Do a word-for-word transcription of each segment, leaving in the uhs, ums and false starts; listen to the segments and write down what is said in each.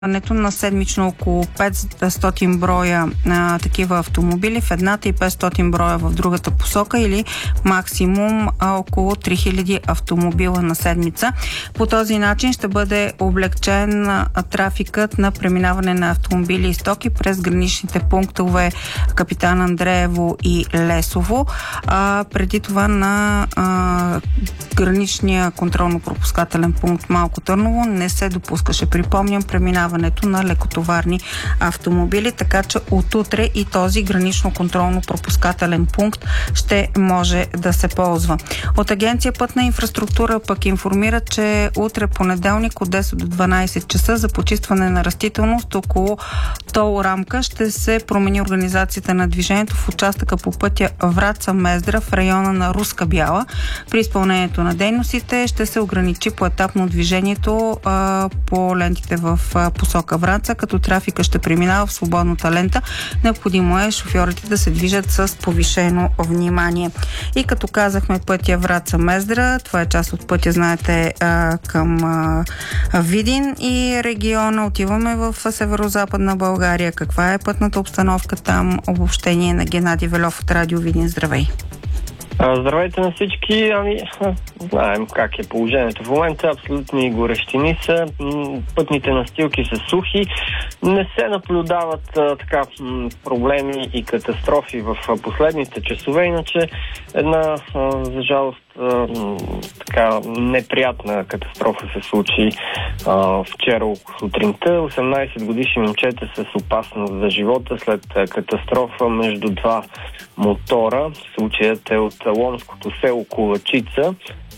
на седмично около петстотин броя а, такива автомобили в едната и петстотин броя в другата посока, или максимум а, около три хиляди автомобила на седмица. По този начин ще бъде облегчен а, трафикът на преминаване на автомобили и стоки през граничните пунктове Капитан Андреево и Лесово. А, преди това на а, граничния контролно-пропускателен пункт Малко Търново не се допускаше, припомням, преминаването на лекотоварни автомобили, така че от утре и този гранично-контролно-пропускателен пункт ще може да се ползва. От Агенция Пътна инфраструктура пък информират, че утре понеделник от десет до дванайсет часа за почистване на растителност около тол рамка ще се промени организацията на движението в участъка по пътя Враца-Мездра в района на Руска Бяла. При изпълнението на дейностите ще се ограничи поетапно движението а, по лентите в а, посока Враца, като трафика ще преминава в свободната лента. Необходимо е шофьорите да се движат с повишено внимание. И като казахме пътя Враца-Мездра, това е част от пътя, знаете, а, към а, Видин и региона. Отиваме в северо-западна България. Каква е пътната обстановка там? Обобщение на Геннадий Велов от Радио Видин. Здравей! Здравейте на всички. Ами, знаем как е положението в момента. Абсолютни горещини са. Пътните настилки са сухи. Не се наблюдават а, така проблеми и катастрофи в а, последните часове. Иначе една, а, за жалост, а, така неприятна катастрофа се случи а, вчера сутринта. осемнайсет годишни момчета с опасност за живота след а, катастрофа между два мотора. Случаят е от ломското село Ковачица.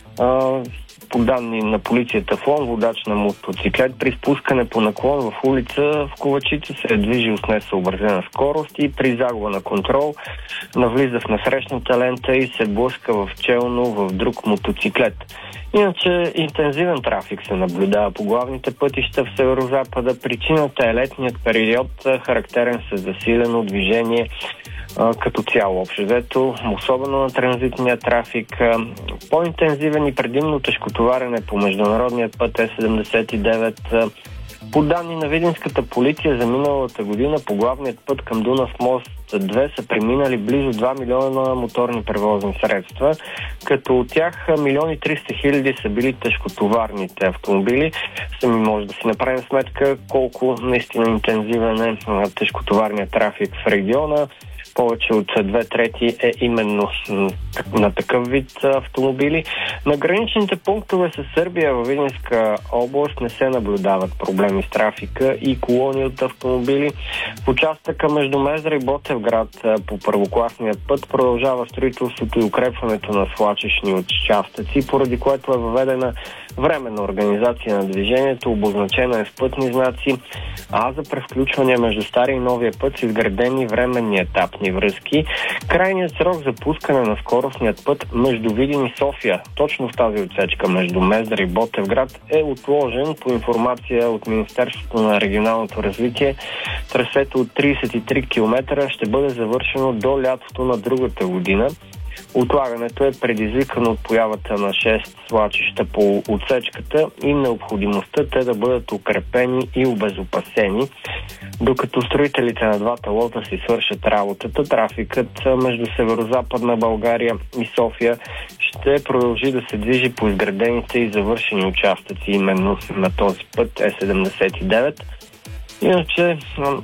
По данни на полицията в Лом, водач на мотоциклет при спускане по наклон в улица в Ковачица се е движил с несъобразена скорост и при загуба на контрол навлиза в насрещната лента и се блъска в челно в друг мотоциклет. Иначе интензивен трафик се наблюдава по главните пътища в северо-запада. Причината е летният период, характерен с засилено движение като цяло общо взето, особено на транзитния трафик. По-интензивен и предимно тежкотоварене по международния път Е седемдесет и девет. По данни на видинската полиция за миналата година по главният път към Дунав мост две са преминали близо два милиона моторни превозни средства, като от тях милион и триста хиляди са били тежкотоварните автомобили. Сами може да си направим сметка колко наистина интензивен е тежкотоварният трафик в региона. Повече от две трети е именно на такъв вид автомобили. На граничните пунктове с Сърбия във Видинска област не се наблюдават проблеми с трафика и колони от автомобили. В участъка между Мездра и Ботевград по първокласния път продължава строителството и укрепването на свлачищни участъци, поради което е въведена временна организация на движението, обозначена е с пътни знаци, а за превключване между стария и новия път са изградени временни етапни връзки. Крайният срок за пускане на скоростният път между Видин и София, точно в тази отсечка между Мездра и Ботевград, е отложен по информация от Министерството на регионалното развитие. Трасето от трийсет и три километра ще бъде завършено до лятото на другата година. Отлагането е предизвикано от появата на шест свлачища по отсечката и необходимостта те да бъдат укрепени и обезопасени. Докато строителите на двата лота си свършат работата, трафикът между северо-западна България и София ще продължи да се движи по изградените и завършени участъци именно на този път Е седемдесет и девет. Иначе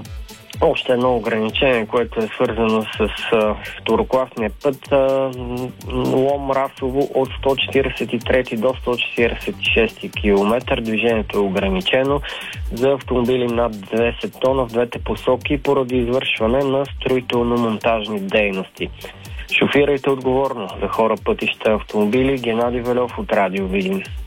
още едно ограничение, което е свързано с а, второкласния път а, Лом-Расово от сто четирийсет и трети до сто четирийсет и шести километър. Движението е ограничено за автомобили над двайсет тона в двете посоки поради извършване на строително-монтажни дейности. Шофирайте отговорно за хора, пътища, автомобили. Геннадий Велов от Радио Видин.